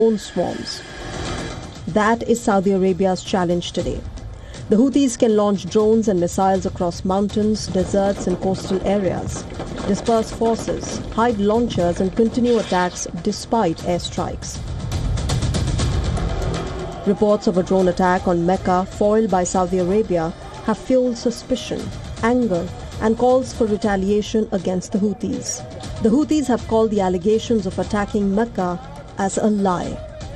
drone swarms. That is Saudi Arabia's challenge today. The Houthis can launch drones and missiles across mountains, deserts and coastal areas, disperse forces, hide launchers and continue attacks despite airstrikes. Reports of a drone attack on Mecca foiled by Saudi Arabia have fueled suspicion, anger and calls for retaliation against the Houthis. The Houthis have called the allegations of attacking Mecca as a lie.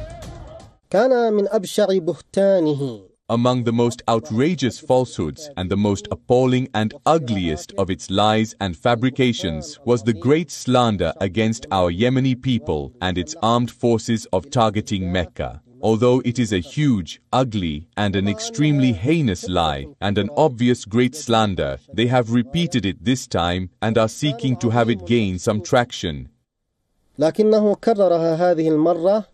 Among the most outrageous falsehoods and the most appalling and ugliest of its lies and fabrications was the great slander against our Yemeni people and its armed forces of targeting Mecca. Although it is a huge, ugly, and an extremely heinous lie and an obvious great slander, they have repeated it this time and are seeking to have it gain some traction. لكنه كررها هذه المرة.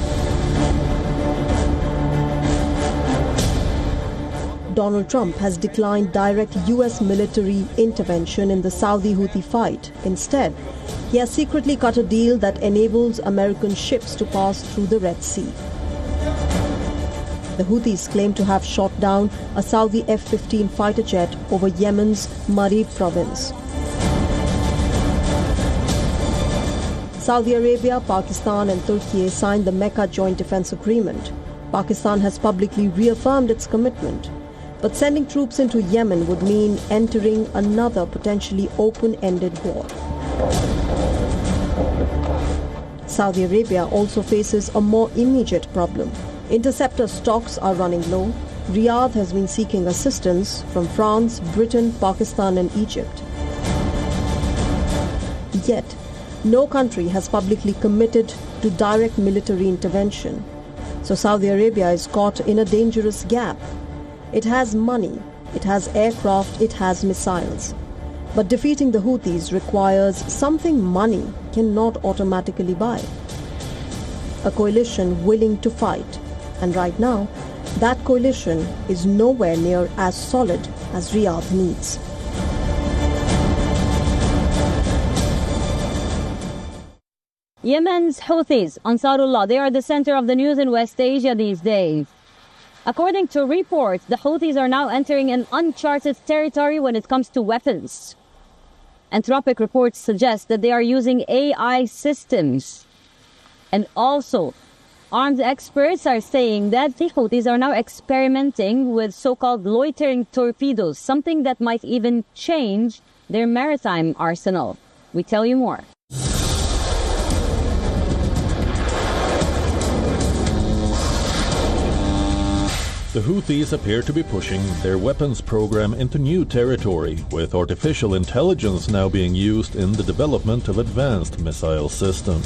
Donald Trump has declined direct U.S. military intervention in the Saudi Houthi fight. Instead, he has secretly cut a deal that enables American ships to pass through the Red Sea. The Houthis claim to have shot down a Saudi F-15 fighter jet over Yemen's Marib province. Saudi Arabia, Pakistan and Turkey signed the Mecca Joint Defense Agreement. Pakistan has publicly reaffirmed its commitment. But sending troops into Yemen would mean entering another potentially open-ended war. Saudi Arabia also faces a more immediate problem. Interceptor stocks are running low. Riyadh has been seeking assistance from France, Britain, Pakistan and Egypt. Yet, no country has publicly committed to direct military intervention. So Saudi Arabia is caught in a dangerous gap. It has money, it has aircraft, it has missiles. But defeating the Houthis requires something money cannot automatically buy. A coalition willing to fight. And right now, that coalition is nowhere near as solid as Riyadh needs. Yemen's Houthis, Ansarullah, they are the center of the news in West Asia these days. According to reports, the Houthis are now entering an uncharted territory when it comes to weapons. Anthropic reports suggest that they are using AI systems. And also, armed experts are saying that the Houthis are now experimenting with so-called loitering torpedoes, something that might even change their maritime arsenal. We tell you more. The Houthis appear to be pushing their weapons program into new territory, with artificial intelligence now being used in the development of advanced missile systems.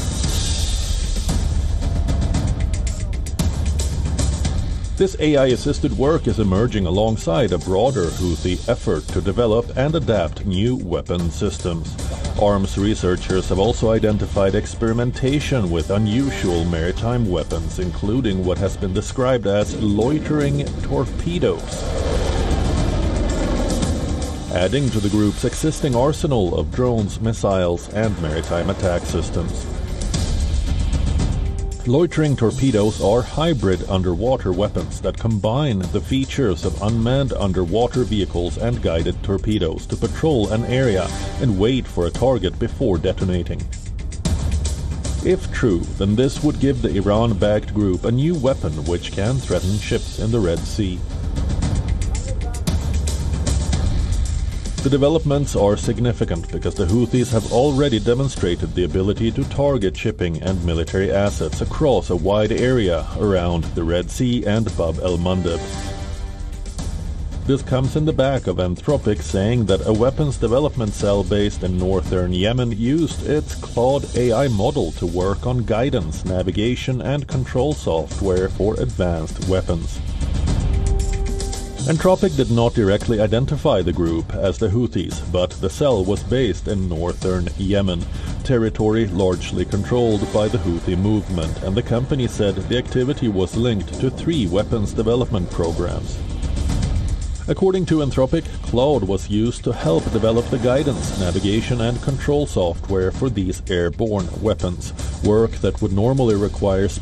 This AI-assisted work is emerging alongside a broader Houthi effort to develop and adapt new weapon systems. Arms researchers have also identified experimentation with unusual maritime weapons, including what has been described as loitering torpedoes, adding to the group's existing arsenal of drones, missiles, and maritime attack systems. Loitering torpedoes are hybrid underwater weapons that combine the features of unmanned underwater vehicles and guided torpedoes to patrol an area and wait for a target before detonating. If true, then this would give the Iran-backed group a new weapon which can threaten ships in the Red Sea. The developments are significant because the Houthis have already demonstrated the ability to target shipping and military assets across a wide area around the Red Sea and Bab el-Mandeb. This comes in the back of Anthropic saying that a weapons development cell based in northern Yemen used its Claude AI model to work on guidance, navigation and control software for advanced weapons. Anthropic did not directly identify the group as the Houthis, but the cell was based in northern Yemen, territory largely controlled by the Houthi movement, and the company said the activity was linked to 3 weapons development programs. According to Anthropic, Claude was used to help develop the guidance, navigation and control software for these airborne weapons, Work that would normally require